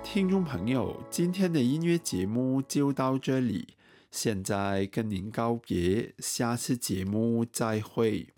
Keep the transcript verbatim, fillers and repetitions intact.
听众朋友，今天的音乐节目就到这里，现在跟您告别，下次节目再会。